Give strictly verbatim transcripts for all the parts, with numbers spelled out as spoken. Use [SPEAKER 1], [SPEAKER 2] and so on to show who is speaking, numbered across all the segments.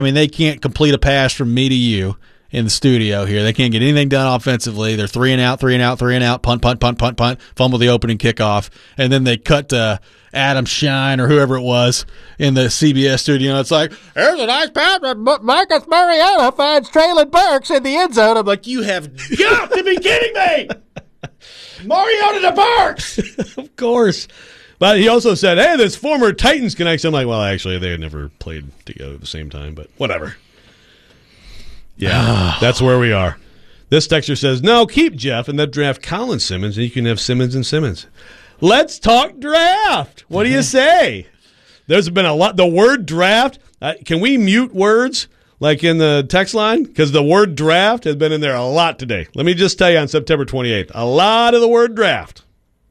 [SPEAKER 1] I mean, they can't complete a pass from me to you in the studio here. They can't get anything done offensively. They're three and out, three and out, three and out, punt, punt, punt, punt, punt, fumble the opening kickoff, and then they cut to Adam Shine or whoever it was in the C B S studio. It's like, here's a nice pass, but Marcus Mariota finds Traylon Burks in the end zone. I'm like, you have got to be kidding me! Mariota to Burks!
[SPEAKER 2] Of course. But he also said, hey, this former Titans connection. I'm like, well, actually, they had never played together at the same time, but whatever. Yeah, that's where we are. This texter says, no, keep Jeff and then draft Colin Simmons, and you can have Simmons and Simmons. Let's talk draft. What do you say? There's been a lot. The word draft, uh, can we mute words like in the text line? Because the word draft has been in there a lot today. Let me just tell you on September twenty-eighth, a lot of the word draft.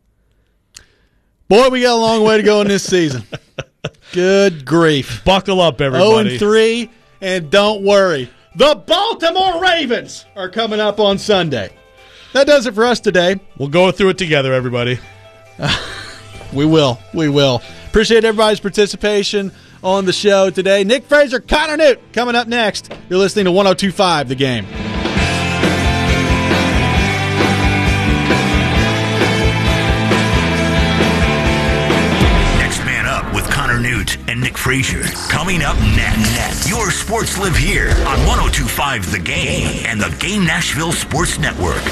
[SPEAKER 1] Boy, we got a long way to go in this season. Good grief.
[SPEAKER 2] Buckle up, everybody.
[SPEAKER 1] oh and three, and don't worry. The Baltimore Ravens are coming up on Sunday. That does it for us today.
[SPEAKER 2] We'll go through it together, everybody.
[SPEAKER 1] Uh, we will. We will. Appreciate everybody's participation on the show today. Nick Fraser, Connor Newt, coming up next. You're listening to one oh two point five The Game.
[SPEAKER 3] Newt and Nick Frazier. Coming up next, your sports live here on one oh two point five The Game and the Game Nashville Sports Network.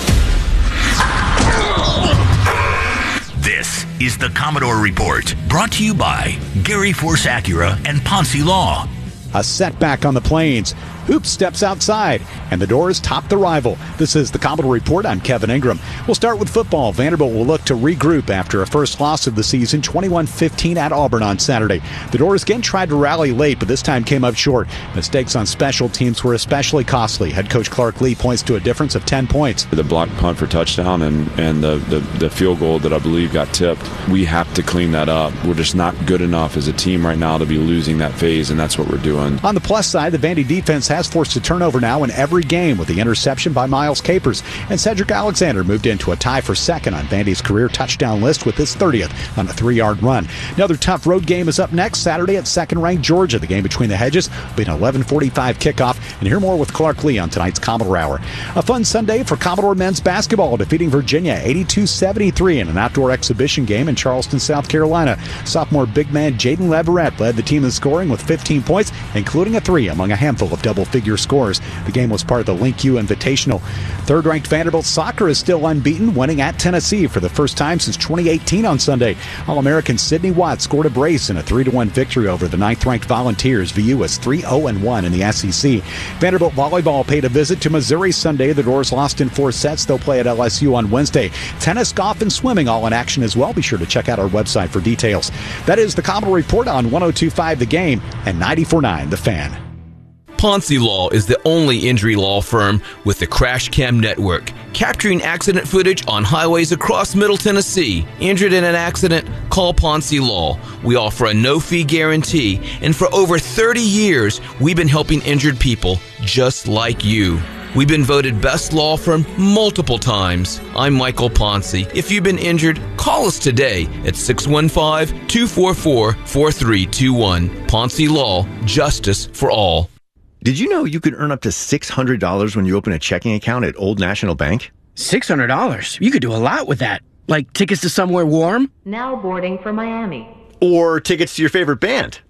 [SPEAKER 3] This is the Commodore Report, brought to you by Gary Force Acura and Ponce Law.
[SPEAKER 4] A setback on the Plains. Hoops steps outside, and the Doors top the rival. This is the Commodore Report. I'm Kevin Ingram. We'll start with football. Vanderbilt will look to regroup after a first loss of the season, twenty-one fifteen at Auburn on Saturday. The Doors again tried to rally late, but this time came up short. Mistakes on special teams were especially costly. Head coach Clark Lee points to a difference of ten points.
[SPEAKER 5] The blocked punt for touchdown and, and the, the, the field goal that I believe got tipped, we have to clean that up. We're just not good enough as a team right now to be losing that phase, and that's what we're doing.
[SPEAKER 4] On the plus side, the Vandy defense has forced a turnover now in every game with the interception by Miles Capers. And Cedric Alexander moved into a tie for second on Vandy's career touchdown list with his thirtieth on a three-yard run. Another tough road game is up next Saturday at second-ranked Georgia. The game between the hedges will be an eleven forty-five kickoff. And hear more with Clark Lee on tonight's Commodore Hour. A fun Sunday for Commodore men's basketball, defeating Virginia eighty-two seventy-three in an outdoor exhibition game in Charleston, South Carolina. Sophomore big man Jaden Leverett led the team in scoring with fifteen points, including a three among a handful of double-figure scores. The game was part of the Link U Invitational. Third-ranked Vanderbilt soccer is still unbeaten, winning at Tennessee for the first time since twenty eighteen on Sunday. All-American Sidney Watts scored a brace in a three to one victory over the ninth-ranked Volunteers. V U is three oh and one in the S E C. Vanderbilt volleyball paid a visit to Missouri Sunday. The Doors lost in four sets. They'll play at L S U on Wednesday. Tennis, golf, and swimming all in action as well. Be sure to check out our website for details. That is the Commodore Report on one oh two point five The Game and ninety-four point nine The Fan.
[SPEAKER 6] Ponce Law is the only injury law firm with the Crash Cam Network, capturing accident footage on highways across Middle Tennessee. Injured in an accident? Call Ponce Law. We offer a no-fee guarantee, and for over thirty years, we've been helping injured people just like you. We've been voted best law firm multiple times. I'm Michael Ponce. If you've been injured, call us today at six one five, two four four, four three two one. Ponce Law, justice for all.
[SPEAKER 7] Did you know you could earn up to six hundred dollars when you open a checking account at Old National Bank?
[SPEAKER 8] six hundred dollars? You could do a lot with that. Like tickets to somewhere warm?
[SPEAKER 9] Now boarding for Miami.
[SPEAKER 7] Or tickets to your favorite band.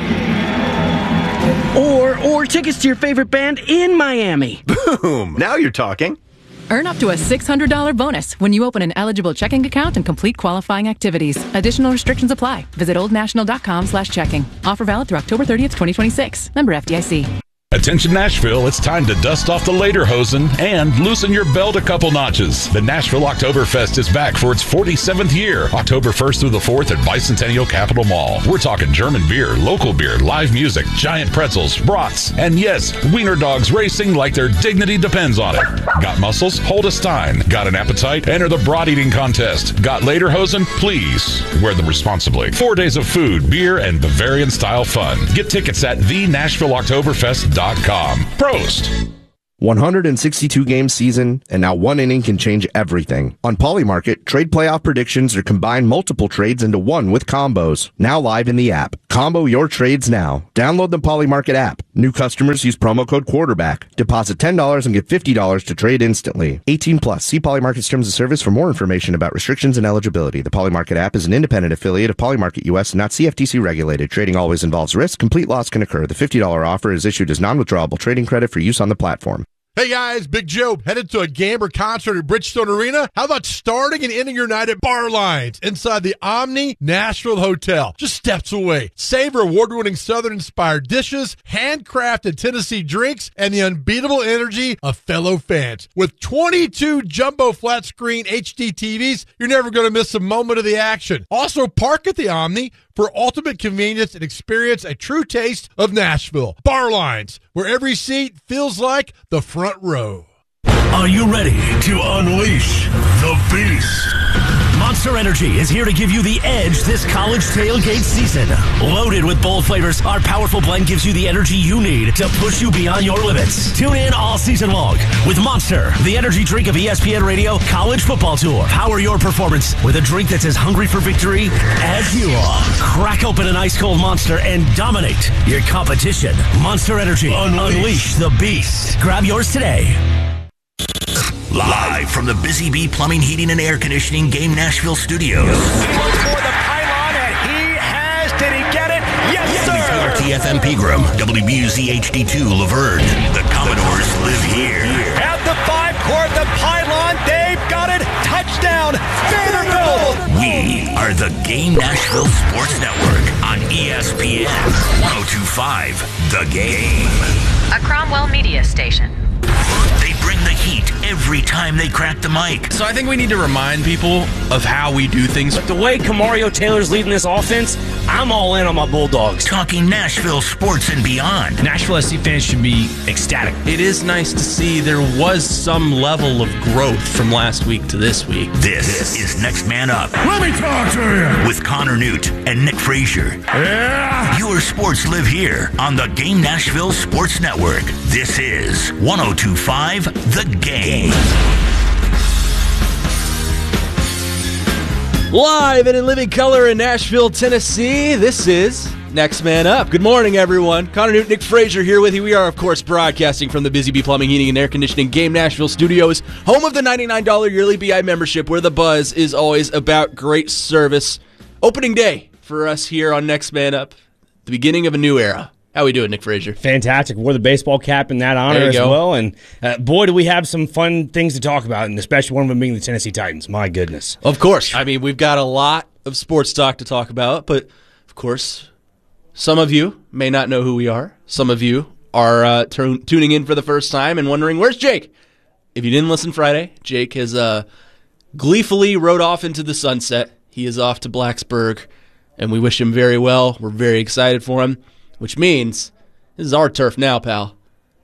[SPEAKER 8] Or, or tickets to your favorite band in Miami.
[SPEAKER 7] Boom! Now you're talking.
[SPEAKER 10] Earn up to a six hundred dollars bonus when you open an eligible checking account and complete qualifying activities. Additional restrictions apply. Visit oldnational.com slash checking. Offer valid through October thirtieth, twenty twenty-six. Member F D I C.
[SPEAKER 11] Attention Nashville, it's time to dust off the lederhosen and loosen your belt a couple notches. The Nashville Oktoberfest is back for its forty-seventh year, October first through the fourth at Bicentennial Capitol Mall. We're talking German beer, local beer, live music, giant pretzels, brats, and yes, wiener dogs racing like their dignity depends on it. Got muscles? Hold a stein. Got an appetite? Enter the brat eating contest. Got lederhosen? Please wear them responsibly. Four days of food, beer, and Bavarian-style fun. Get tickets at the Nashville Oktoberfest dot com. Prost!
[SPEAKER 12] one hundred sixty-two game season, and now one inning can change everything. On Polymarket, trade playoff predictions or combine multiple trades into one with combos. Now live in the app. Combo your trades now. Download the Polymarket app. New customers use promo code quarterback. Deposit ten dollars and get fifty dollars to trade instantly. eighteen plus. See Polymarket's terms of service for more information about restrictions and eligibility. The Polymarket app is an independent affiliate of Polymarket U S and not C F T C regulated. Trading always involves risk. Complete loss can occur. The fifty dollars offer is issued as non-withdrawable trading credit for use on the platform.
[SPEAKER 13] Hey guys, Big Joe, headed to a Gamber concert at Bridgestone Arena? How about starting and ending your night at Bar Lines inside the Omni Nashville Hotel, just steps away? Savor award-winning Southern-inspired dishes, handcrafted Tennessee drinks, and the unbeatable energy of fellow fans. With twenty-two jumbo flat-screen H D T Vs, you're never going to miss a moment of the action. Also, park at the Omni for ultimate convenience and experience a true taste of Nashville. Bar Lines, where every seat feels like the front row.
[SPEAKER 3] Are you ready to unleash the beast? Monster Energy is here to give you the edge this college tailgate season. Loaded with bold flavors, our powerful blend gives you the energy you need to push you beyond your limits. Tune in all season long with Monster, the energy drink of E S P N Radio College Football Tour. Power your performance with a drink that's as hungry for victory as you are. Crack open an ice-cold Monster and dominate your competition. Monster Energy. Unleash, Unleash the beast. Grab yours today. Live from the Busy Bee Plumbing, Heating, and Air Conditioning Game Nashville Studios.
[SPEAKER 14] He looks for the pylon, and he has. Did he get it? Yes, sir.
[SPEAKER 3] W T F M Pegram, W B U Z H D two Laverne. The Commodores live here.
[SPEAKER 14] At the five court, the pylon, they've got it. Touchdown, Vanderbilt.
[SPEAKER 3] We are the Game Nashville Sports Network on E S P N one oh two point five The Game.
[SPEAKER 9] A Cromwell media station.
[SPEAKER 3] They bring the heat every time they crack the mic.
[SPEAKER 15] So I think we need to remind people of how we do things.
[SPEAKER 16] But the way Kamario Taylor's leading this offense, I'm all in on my Bulldogs.
[SPEAKER 3] Talking Nashville sports and beyond.
[SPEAKER 15] Nashville S C fans should be ecstatic. It is nice to see there was some level of growth from last week to this week.
[SPEAKER 3] This, this is Next Man Up.
[SPEAKER 14] Let me talk to you.
[SPEAKER 3] With Connor Newt and Nick Frazier.
[SPEAKER 14] Yeah.
[SPEAKER 3] Your sports live here on the Game Nashville Sports Network. This is one oh two point five The Game.
[SPEAKER 17] Live and in living color in Nashville, Tennessee, this is Next Man Up. Good morning, everyone. Connor Newt, Nick Frazier here with you. We are, of course, broadcasting from the Busy Bee Plumbing, Heating, and Air Conditioning Game Nashville Studios, home of the ninety-nine dollars yearly B I membership, where the buzz is always about great service. Opening day for us here on Next Man Up, the beginning of a new era. How we doing, Nick Frazier?
[SPEAKER 16] Fantastic. Wore the baseball cap in that honor as go. well. And uh, boy, do we have some fun things to talk about, and especially one of them being the Tennessee Titans. My goodness.
[SPEAKER 17] Of course. I mean, we've got a lot of sports talk to talk about, but of course, some of you may not know who we are. Some of you are uh, t- tuning in for the first time and wondering, where's Jake? If you didn't listen Friday, Jake has uh, gleefully rode off into the sunset. He is off to Blacksburg, and we wish him very well. We're very excited for him. Which means this is our turf now, pal.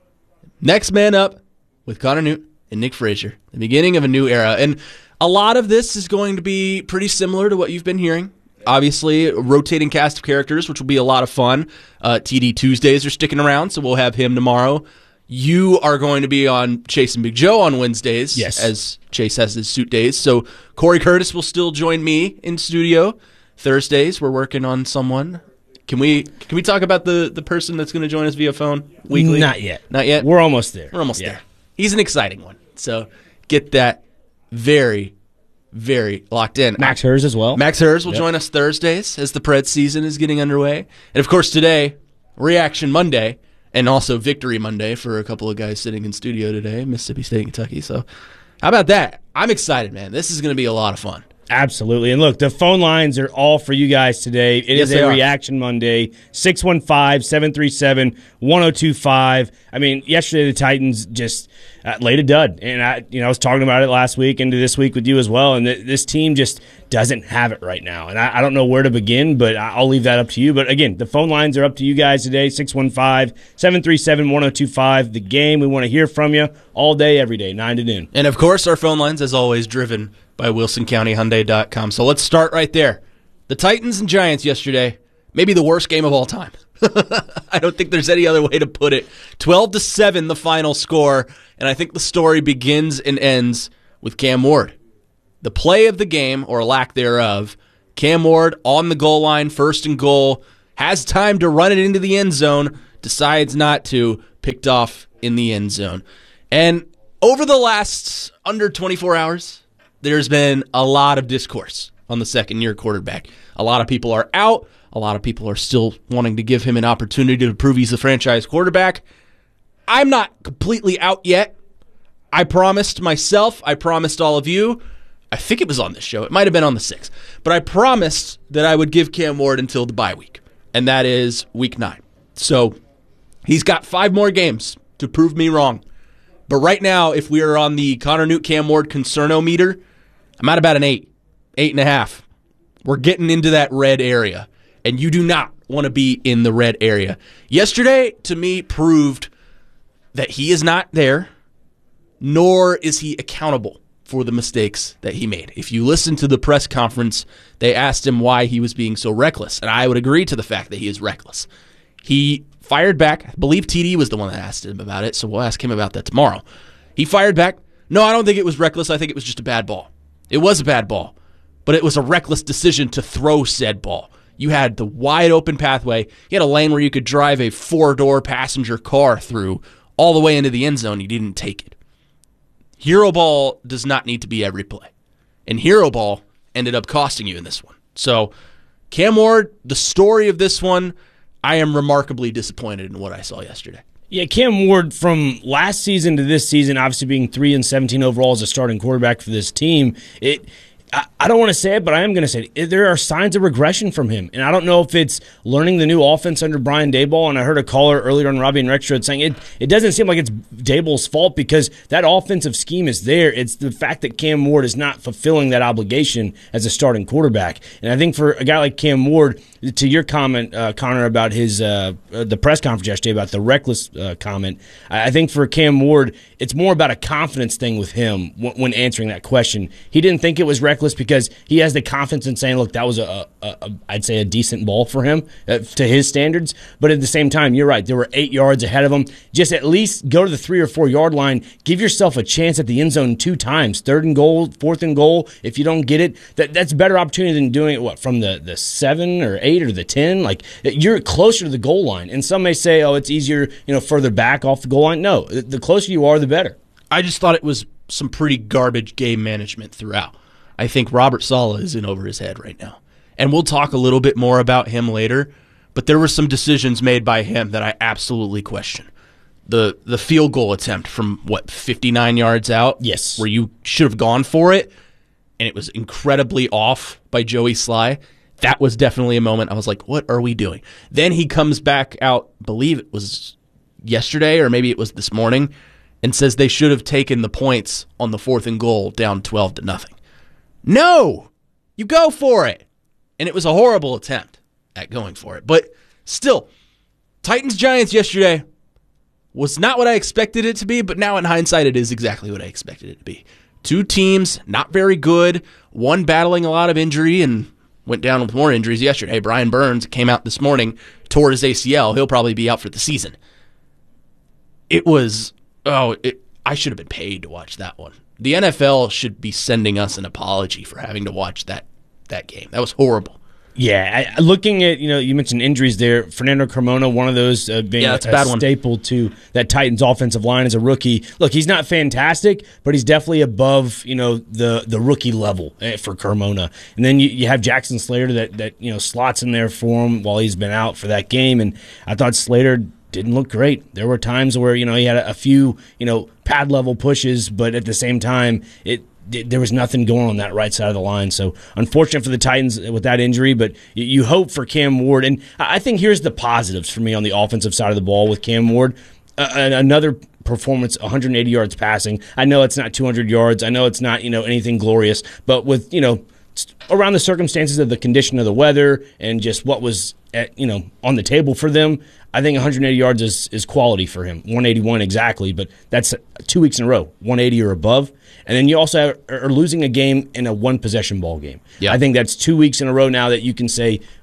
[SPEAKER 17] Next Man Up with Connor Newt and Nick Frazier. The beginning of a new era. And a lot of this is going to be pretty similar to what you've been hearing. Obviously, a rotating cast of characters, which will be a lot of fun. Uh, T D Tuesdays are sticking around, so we'll have him tomorrow. You are going to be on Chase and Big Joe on Wednesdays,
[SPEAKER 16] yes,
[SPEAKER 17] as Chase has his suit days. So Corey Curtis will still join me in studio. Thursdays, we're working on someone. Can we can we talk about the, the person that's going to join us via phone weekly?
[SPEAKER 16] Not yet.
[SPEAKER 17] Not yet?
[SPEAKER 16] We're almost there.
[SPEAKER 17] We're almost
[SPEAKER 16] yeah.
[SPEAKER 17] there. He's an exciting one. So get that very, very locked in.
[SPEAKER 16] Max Hers as well.
[SPEAKER 17] Max Hers will
[SPEAKER 16] yep.
[SPEAKER 17] join us Thursdays as the Preds season is getting underway. And, of course, today, Reaction Monday and also Victory Monday for a couple of guys sitting in studio today, Mississippi State, Kentucky. So how about that? I'm excited, man. This is going to be a lot of fun.
[SPEAKER 16] Absolutely. And look, the phone lines are all for you guys today. It
[SPEAKER 17] yes,
[SPEAKER 16] is a
[SPEAKER 17] are.
[SPEAKER 16] Reaction Monday, six one five, seven three seven, one oh two five. I mean, yesterday the Titans just uh, laid a dud. And I you know, I was talking about it last week and this week with you as well. And th- this team just doesn't have it right now. And I, I don't know where to begin, but I'll leave that up to you. But again, the phone lines are up to you guys today, six one five, seven three seven, one oh two five. The Game, we want to hear from you all day, every day, nine to noon.
[SPEAKER 17] And, of course, our phone lines, as always, driven by Wilson County Hyundai dot com. So let's start right there. The Titans and Giants yesterday maybe the worst game of all time. I don't think there's any other way to put it. twelve to seven, the final score, and I think the story begins and ends with Cam Ward. The play of the game, or lack thereof, Cam Ward on the goal line, first and goal, has time to run it into the end zone, decides not to, picked off in the end zone. And over the last under twenty-four hours, there's been a lot of discourse on the second-year quarterback. A lot of people are out. A lot of people are still wanting to give him an opportunity to prove he's the franchise quarterback. I'm not completely out yet. I promised myself, I promised all of you, I think it was on this show, it might have been on the sixth, but I promised that I would give Cam Ward until the bye week, and that is week nine. So he's got five more games to prove me wrong. But right now, if we are on the Connor Newt Cam Ward concerno-meter, I'm at about an eight, eight and a half. We're getting into that red area, and you do not want to be in the red area. Yesterday, to me, proved that he is not there, nor is he accountable for the mistakes that he made. If you listen to the press conference, they asked him why he was being so reckless, and I would agree to the fact that he is reckless. He fired back. I believe T D was the one that asked him about it, so we'll ask him about that tomorrow. He fired back. No, I don't think it was reckless. I think it was just a bad ball. It was a bad ball, but it was a reckless decision to throw said ball. You had the wide open pathway. You had a lane where you could drive a four-door passenger car through all the way into the end zone. You didn't take it. Hero ball does not need to be every play. And hero ball ended up costing you in this one. So, Cam Ward, the story of this one, I am remarkably disappointed in what I saw yesterday.
[SPEAKER 16] Yeah, Cam Ward from last season to this season, obviously being three and seventeen overall as a starting quarterback for this team, it I, I don't want to say it, but I am going to say it. There are signs of regression from him. And I don't know if it's learning the new offense under Brian Daboll. And I heard a caller earlier on Robbie and Rexroad saying it, it doesn't seem like it's Daboll's fault because that offensive scheme is there. It's the fact that Cam Ward is not fulfilling that obligation as a starting quarterback. And I think for a guy like Cam Ward, to your comment, uh, Connor, about his uh, uh, the press conference yesterday about the reckless uh, comment, I, I think for Cam Ward, it's more about a confidence thing with him w- when answering that question. He didn't think it was reckless because he has the confidence in saying, look, that was, a, a, a I'd say, a decent ball for him uh, to his standards. But at the same time, you're right. There were eight yards ahead of him. Just at least go to the three or four yard line. Give yourself a chance at the end zone two times, third and goal, fourth and goal. If you don't get it, that that's a better opportunity than doing it, what, from the, the seven or eight or the ten? Like, you're closer to the goal line. And some may say, oh, it's easier, you know, further back off the goal line. No, the closer you are, the better.
[SPEAKER 17] I just thought it was some pretty garbage game management throughout. I think Robert Saleh is in over his head right now. And we'll talk a little bit more about him later, but there were some decisions made by him that I absolutely question. The the field goal attempt from, what, fifty-nine yards out?
[SPEAKER 16] Yes.
[SPEAKER 17] Where you should have gone for it, and it was incredibly off by Joey Sly. That was definitely a moment I was like, what are we doing? Then he comes back out, believe it was yesterday or maybe it was this morning, and says they should have taken the points on the fourth and goal down twelve to nothing. No! You go for it! And it was a horrible attempt at going for it. But still, Titans-Giants yesterday was not what I expected it to be, but now in hindsight it is exactly what I expected it to be. Two teams, not very good, one battling a lot of injury and went down with more injuries yesterday. Brian Burns came out this morning, tore his A C L. He'll probably be out for the season. It was, oh, it, I should have been paid to watch that one. The N F L should be sending us an apology for having to watch that that game. That was horrible.
[SPEAKER 16] Yeah, I, looking at, you know, you mentioned injuries there. Fernando Carmona, one of those uh, being
[SPEAKER 17] yeah,
[SPEAKER 16] a, a staple to that Titans offensive line as a rookie. Look, he's not fantastic, but he's definitely above, you know, the the rookie level for Carmona. And then you, you have Jackson Slater that, that, you know, slots in there for him while he's been out for that game. And I thought Slater didn't look great. There were times where, you know, he had a, a few, you know, pad level pushes, but at the same time, it there was nothing going on that right side of the line. So unfortunate for the Titans with that injury, but you hope for Cam Ward. And I think here's the positives for me on the offensive side of the ball with Cam Ward. Uh, another performance, one hundred eighty yards passing. I know it's not two hundred yards. I know it's not, you know, anything glorious, but with, you know, around the circumstances of the condition of the weather and just what was at, you know, on the table for them, I think one hundred eighty yards is, is quality for him. one eighty-one exactly, but that's two weeks in a row, one eighty or above. And then you also have, are losing a game in a one-possession ball game.
[SPEAKER 17] Yeah.
[SPEAKER 16] I think that's two weeks in a row now that you can say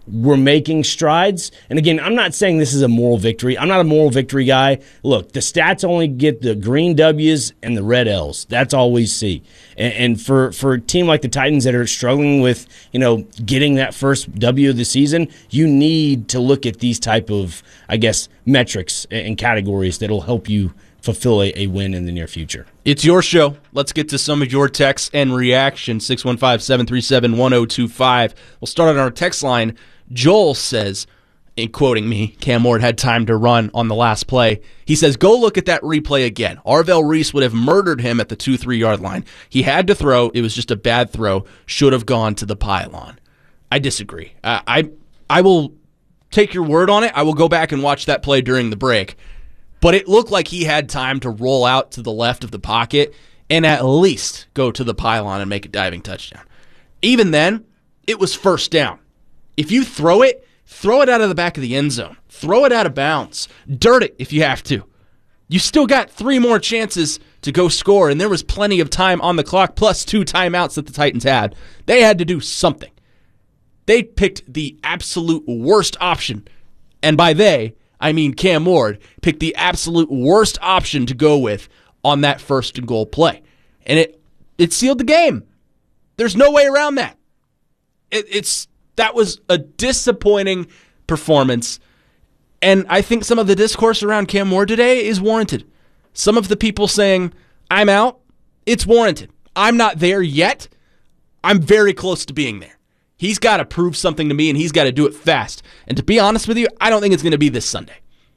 [SPEAKER 16] we're making strides. And again, I'm not saying this is a moral victory. I'm not a moral victory guy. Look, the stats only get the green W's and the red L's. That's all we see. And, and for, for a team like the Titans that are struggling with, you know, getting that first W of the season, you need to look at these type of, I guess, metrics and categories that'll help you fulfill a, a win in the near future.
[SPEAKER 17] It's your show. Let's get to some of your texts and reactions. six one five, seven three seven, one oh two five. We'll start on our text line. Joel says, in quoting me, Cam Ward had time to run on the last play. He says, go look at that replay again. Arvell Reese would have murdered him at the two three yard line. He had to throw. It was just a bad throw. Should have gone to the pylon. I disagree. I, I, I will take your word on it. I will go back and watch that play during the break. But it looked like he had time to roll out to the left of the pocket and at least go to the pylon and make a diving touchdown. Even then, it was first down. If you throw it, throw it out of the back of the end zone. Throw it out of bounds. Dirt it if you have to. You still got three more chances to go score, and there was plenty of time on the clock, plus two timeouts that the Titans had. They had to do something. They picked the absolute worst option, and by they, I mean Cam Ward, picked the absolute worst option to go with on that first and goal play. And it it sealed the game. There's no way around that. It, it's that was a disappointing performance. And I think some of the discourse around Cam Ward today is warranted. Some of the people saying, I'm out, it's warranted. I'm not there yet. I'm very close to being there. He's got to prove something to me, and he's got to do it fast. And to be honest with you, I don't think it's going to be this Sunday.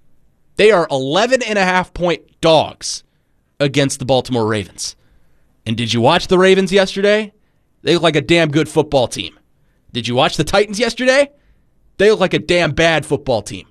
[SPEAKER 17] They are eleven and a half point dogs against the Baltimore Ravens. And did you watch the Ravens yesterday? They look like a damn good football team. Did you watch the Titans yesterday? They look like a damn bad football team.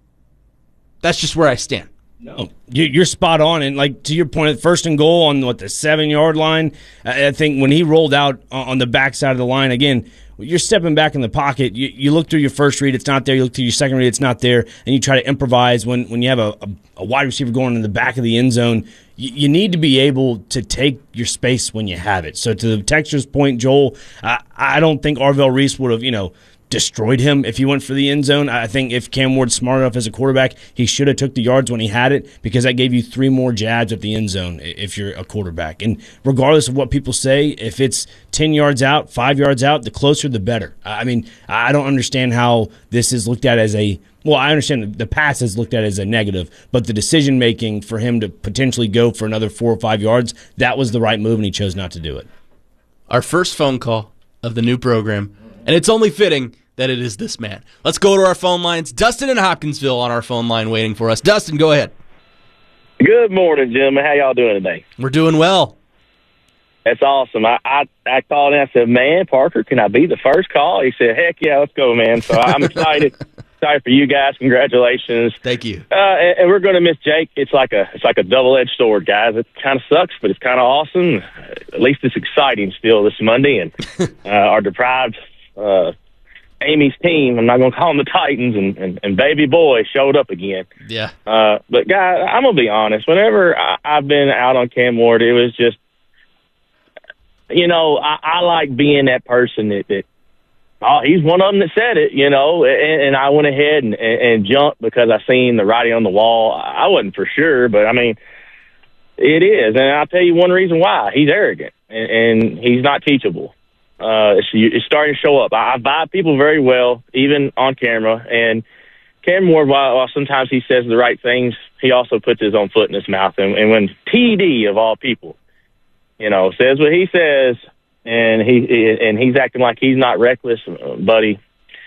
[SPEAKER 17] That's just where I stand.
[SPEAKER 16] No, you're spot on. And like to your point, first and goal on what the seven yard line, I think when he rolled out on the backside of the line, again, you're stepping back in the pocket. You, you look through your first read, it's not there. You look through your second read, it's not there. And you try to improvise when, when you have a, a, a wide receiver going in the back of the end zone. You, you need to be able to take your space when you have it. So to the texter's point, Joel, I, I don't think Arvell Reese would have, you know, destroyed him if he went for the end zone. I think if Cam Ward's smart enough as a quarterback, he should have took the yards when he had it, because that gave you three more jabs at the end zone if you're a quarterback. And regardless of what people say, if it's ten yards out, five yards out, the closer the better. I mean, I don't understand how this is looked at as a well, I understand the pass is looked at as a negative, but the decision-making for him to potentially go for another four or five yards, that was the right move, and he chose not to do it.
[SPEAKER 17] Our first phone call of the new program, and it's only fitting that it is this man. Let's go to our phone lines. Dustin in Hopkinsville on our phone line waiting for us. Dustin, go ahead.
[SPEAKER 18] Good morning, gentlemen. How y'all doing today?
[SPEAKER 17] We're doing well.
[SPEAKER 18] That's awesome. I, I, I called in. I said, man, Parker, can I be the first call? He said, heck yeah, let's go, man. So I'm excited. Excited for you guys. Congratulations.
[SPEAKER 17] Thank you.
[SPEAKER 18] Uh, and, and we're going to miss Jake. It's like a it's like a double-edged sword, guys. It kind of sucks, but it's kind of awesome. At least it's exciting still this Monday. And uh, our deprived uh, Amy's team, I'm not going to call them the Titans, and, and, and baby boy showed up again.
[SPEAKER 17] Yeah.
[SPEAKER 18] Uh, but, guys, I'm going to be honest. Whenever I, I've been out on Cam Ward, it was just, you know, I, I like being that person that, that oh, he's one of them that said it, you know, and, and I went ahead and, and, and jumped because I seen the writing on the wall. I wasn't for sure, but, I mean, it is. And I'll tell you one reason why. He's arrogant, and, and he's not teachable. Uh, it's, it's starting to show up. I, I vibe people very well, even on camera, and Cam Ward, while, while sometimes he says the right things, he also puts his own foot in his mouth. And, and when T D, of all people, you know, says what he says, and he and he's acting like he's not reckless, buddy,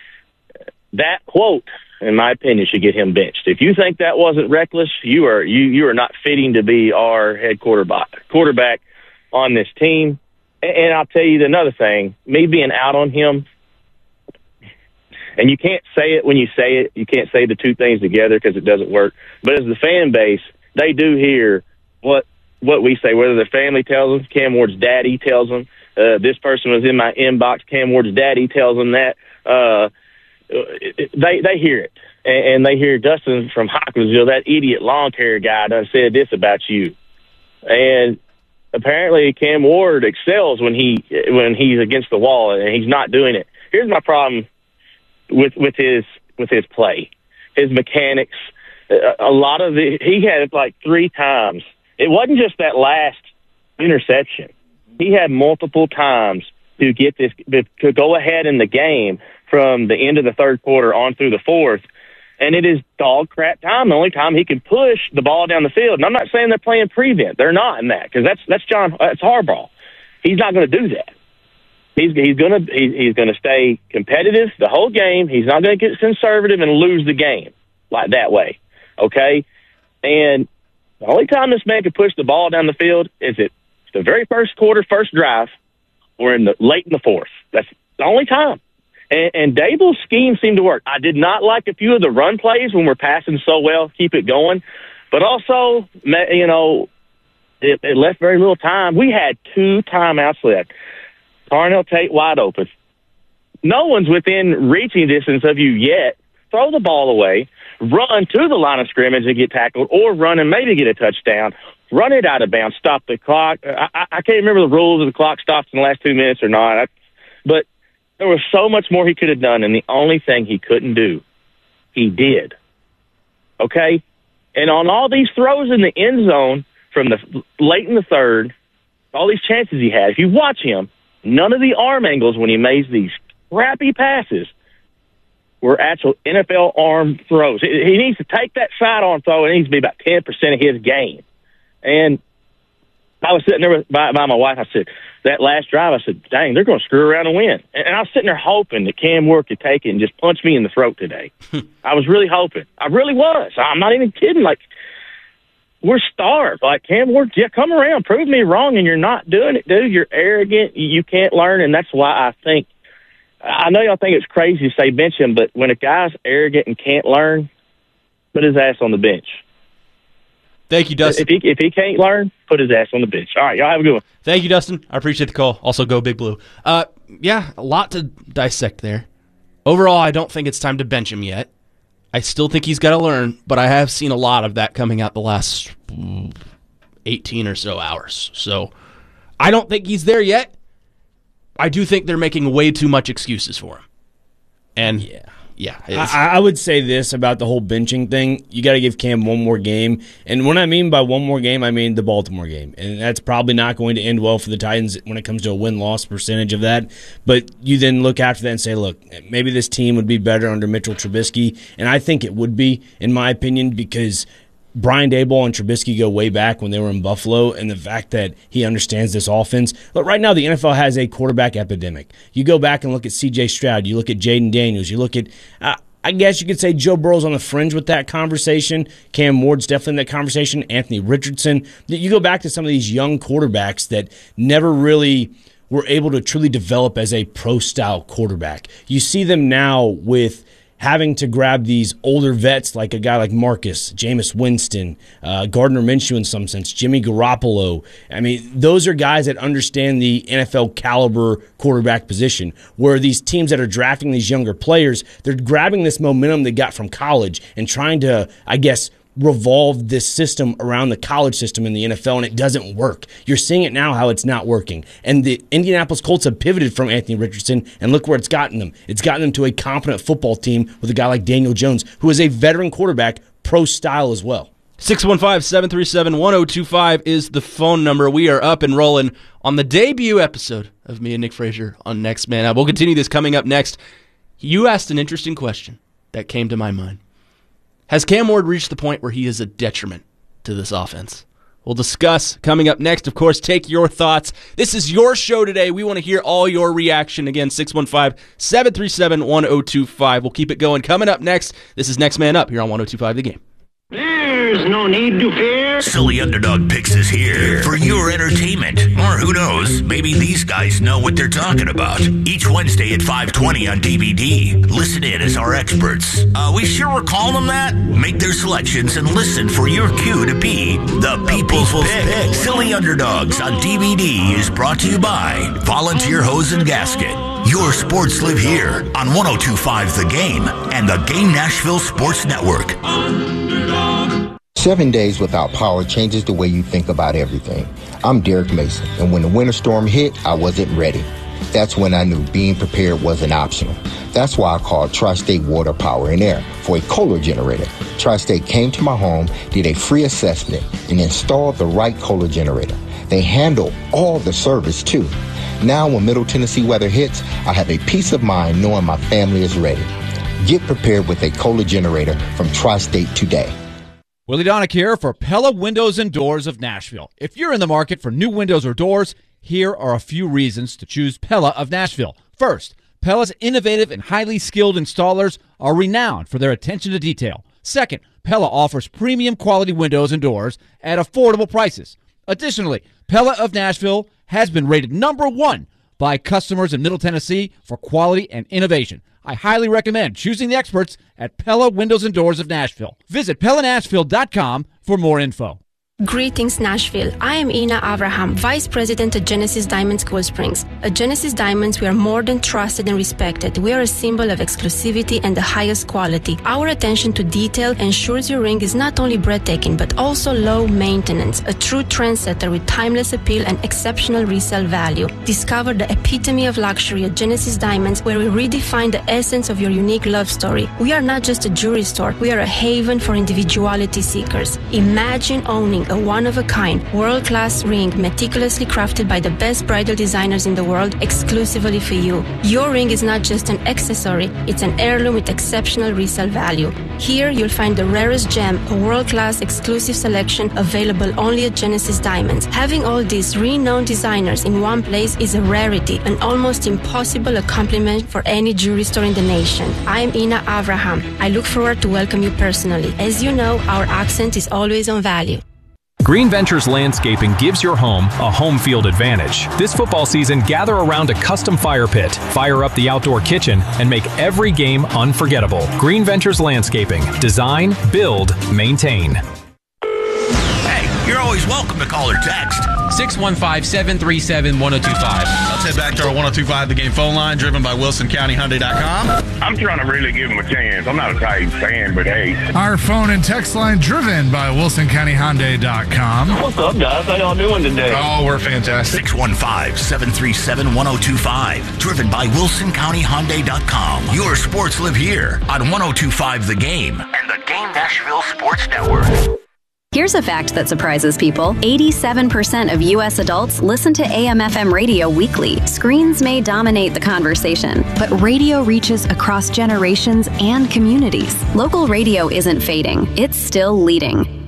[SPEAKER 18] that quote, in my opinion, should get him benched. If you think that wasn't reckless, you are you you are not fitting to be our head quarterback quarterback on this team. And, and I'll tell you another thing, me being out on him, and you can't say it when you say it. You can't say the two things together because it doesn't work. But as the fan base, they do hear what what we say, whether their family tells them, Cam Ward's daddy tells them, uh, this person was in my inbox, Cam Ward's daddy tells them that. Uh, they they hear it. And, and they hear Dustin from Hopkinsville, that idiot lawn care guy, done said this about you. And apparently Cam Ward excels when he when he's against the wall, and he's not doing it. Here's my problem with with his with his play, his mechanics. A lot of the he had it like three times. It wasn't just that last interception. He had multiple times to get this to go ahead in the game from the end of the third quarter on through the fourth. And it is dog crap time. The only time he can push the ball down the field. And I'm not saying they're playing prevent. They're not in that because that's that's John. That's Harbaugh. He's not going to do that. He's he's going to he, he's going to stay competitive the whole game. He's not going to get conservative and lose the game like that way. Okay, and the only time this man can push the ball down the field is at the very first quarter, first drive, or in the late in the fourth. That's the only time. And, and Dable's scheme seemed to work. I did not like a few of the run plays when we're passing so well, keep it going. But also, you know, it, it left very little time. We had two timeouts left. Darnell Tate wide open. No one's within reaching distance of you yet. Throw the ball away, run to the line of scrimmage and get tackled, or run and maybe get a touchdown. Run it out of bounds, stop the clock. I, I, I can't remember the rules of the clock stops in the last two minutes or not. I, but there was so much more he could have done, and the only thing he couldn't do, he did. Okay? And on all these throws in the end zone from the late in the third, all these chances he had, if you watch him, none of the arm angles when he makes these crappy passes were actual N F L arm throws. He needs to take that sidearm throw. It needs to be about ten percent of his game. And I was sitting there by, by my wife. I said, that last drive, I said, dang, they're going to screw around and win. And, and I was sitting there hoping that Cam Ward could take it and just punch me in the throat today. I was really hoping. I really was. I'm not even kidding. Like, we're starved. Like, Cam Ward, yeah, come around. Prove me wrong, and you're not doing it, dude. You're arrogant. You can't learn, and that's why I think I know y'all think it's crazy to say bench him, but when a guy's arrogant and can't learn, put his ass on the bench.
[SPEAKER 17] Thank you, Dustin.
[SPEAKER 18] If he if he can't learn, put his ass on the bench. All right, y'all have a good one.
[SPEAKER 17] Thank you, Dustin. I appreciate the call. Also, go Big Blue. Uh, yeah, a lot to dissect there. Overall, I don't think it's time to bench him yet. I still think he's got to learn, but I have seen a lot of that coming out the last eighteen or so hours. So I don't think he's there yet. I do think they're making way too much excuses for him. And
[SPEAKER 16] yeah.
[SPEAKER 17] Yeah,
[SPEAKER 16] I, I would say this about the whole benching thing. You got to give Cam one more game. And what I mean by one more game, I mean the Baltimore game. And that's probably not going to end well for the Titans when it comes to a win-loss percentage of that. But you then look after that and say, look, maybe this team would be better under Mitchell Trubisky. And I think it would be, in my opinion, because Brian Daboll and Trubisky go way back when they were in Buffalo, and the fact that he understands this offense. But right now, the N F L has a quarterback epidemic. You go back and look at C J Stroud, you look at Jaden Daniels, you look at, uh, I guess you could say Joe Burrow's on the fringe with that conversation. Cam Ward's definitely in that conversation. Anthony Richardson. You go back to some of these young quarterbacks that never really were able to truly develop as a pro-style quarterback. You see them now with having to grab these older vets like a guy like Marcus, Jameis Winston, uh, Gardner Minshew in some sense, Jimmy Garoppolo. I mean, those are guys that understand the N F L caliber quarterback position, where these teams that are drafting these younger players, they're grabbing this momentum they got from college and trying to, I guess, revolve this system around the college system in the N F L, and it doesn't work. You're seeing it now how it's not working. And the Indianapolis Colts have pivoted from Anthony Richardson, and look where it's gotten them. It's gotten them to a competent football team with a guy like Daniel Jones, who is a veteran quarterback, pro-style as well.
[SPEAKER 17] six one five, seven three seven, one oh two five is the phone number. We are up and rolling on the debut episode of me and Nick Frazier on Next Man Up. We'll continue this coming up next. You asked an interesting question that came to my mind. Has Cam Ward reached the point where he is a detriment to this offense? We'll discuss coming up next. Of course, take your thoughts. This is your show today. We want to hear all your reaction. Again, six one five, seven three seven, one oh two five. We'll keep it going. Coming up next, this is Next Man Up here on one oh two five The Game.
[SPEAKER 19] There's no need to fear.
[SPEAKER 3] Silly Underdog Picks is here for your entertainment. Or who knows, maybe these guys know what they're talking about. Each Wednesday at five twenty on D V D. Listen in as our experts. Uh, we sure we're calling them that? Make their selections and listen for your cue to be the People's Pick. Silly Underdogs on D V D is brought to you by Volunteer Hose and Gasket. Your sports live here on one oh two five The Game and the Game Nashville Sports Network.
[SPEAKER 20] Seven days without power changes the way you think about everything. I'm Derek Mason, and when the winter storm hit, I wasn't ready. That's when I knew being prepared wasn't optional. That's why I called Tri-State Water, Power, and Air for a Kohler generator. Tri-State came to my home, did a free assessment, and installed the right Kohler generator. They handle all the service, too. Now, when Middle Tennessee weather hits, I have a peace of mind knowing my family is ready. Get prepared with a Kohler generator from Tri-State today.
[SPEAKER 21] Willie Donick here for Pella Windows and Doors of Nashville. If you're in the market for new windows or doors, here are a few reasons to choose Pella of Nashville. First, Pella's innovative and highly skilled installers are renowned for their attention to detail. Second, Pella offers premium quality windows and doors at affordable prices. Additionally, Pella of Nashville has been rated number one by customers in Middle Tennessee for quality and innovation. I highly recommend choosing the experts at Pella Windows and Doors of Nashville. Visit Pella Nashville dot com for more info.
[SPEAKER 22] Greetings, Nashville. I am Ina Avraham, Vice President at Genesis Diamonds Cool Springs. At Genesis Diamonds, we are more than trusted and respected. We are a symbol of exclusivity and the highest quality. Our attention to detail ensures your ring is not only breathtaking, but also low maintenance, a true trendsetter with timeless appeal and exceptional resale value. Discover the epitome of luxury at Genesis Diamonds, where we redefine the essence of your unique love story. We are not just a jewelry store. We are a haven for individuality seekers. Imagine owning a one-of-a-kind, world-class ring meticulously crafted by the best bridal designers in the world exclusively for you. Your ring is not just an accessory, it's an heirloom with exceptional resale value. Here, you'll find the rarest gem, a world-class exclusive selection available only at Genesis Diamonds. Having all these renowned designers in one place is a rarity, an almost impossible accomplishment for any jewelry store in the nation. I am Ina Avraham. I look forward to welcome you personally. As you know, our accent is always on value.
[SPEAKER 23] Green Ventures Landscaping gives your home a home field advantage. This football season, gather around a custom fire pit, fire up the outdoor kitchen, and make every game unforgettable. Green Ventures Landscaping. Design, build, maintain.
[SPEAKER 3] You're always welcome to call or text.
[SPEAKER 24] six one five, seven three seven, one oh two five.
[SPEAKER 1] Let's head back to our one oh two five The Game phone line, driven by Wilson County Hyundai dot com.
[SPEAKER 25] I'm trying to really give him a chance. I'm not a Titans fan, but hey.
[SPEAKER 26] Our phone and text line, driven by Wilson County Hyundai dot com.
[SPEAKER 25] What's up, guys? How y'all doing today?
[SPEAKER 26] Oh, we're fantastic.
[SPEAKER 3] six one five, seven three seven, one oh two five. Driven by Wilson County Hyundai dot com. Your sports live here on one oh two five The Game and the Game Nashville Sports Network.
[SPEAKER 27] Here's a fact that surprises people. eighty-seven percent of U S adults listen to A M F M radio weekly. Screens may dominate the conversation, but radio reaches across generations and communities. Local radio isn't fading. It's still leading.